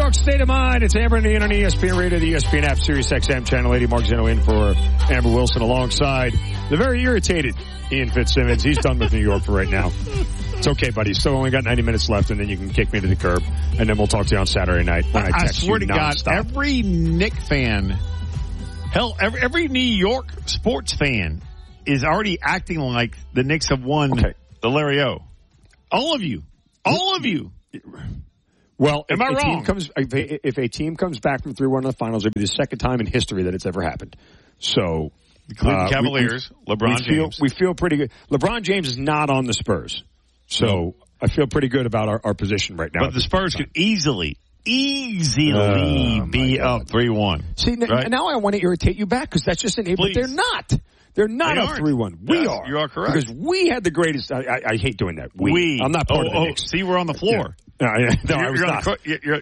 York State of Mind. It's Amber and Ian on ESPN Radio, the ESPN app, Sirius XM, Channel 80. Mark Zeno in for Amber Wilson alongside the very irritated Ian Fitzsimmons. He's done with New York for right now. It's okay, buddy. Still only got 90 minutes left, and then you can kick me to the curb, and then we'll talk to you on Saturday night when I text you swear to God, nonstop. every Knick fan, hell, every New York sports fan is already acting like the Knicks have won the Larry O. All of you. Well, am I wrong? If a team comes back from 3-1 in the finals, it'll be the second time in history that it's ever happened. So, the Cleveland Cavaliers, LeBron James. We feel pretty good. LeBron James is not on the Spurs. So, I feel pretty good about our position right now. But the Spurs could easily be up 3-1. See, right? Now I want to irritate you back because that's just an but they're not. They're not up 3-1. We are. You are correct. Because we had the greatest. I hate doing that. I'm not part of the Knicks. See, we're on the floor. Yeah. No, I was not. You're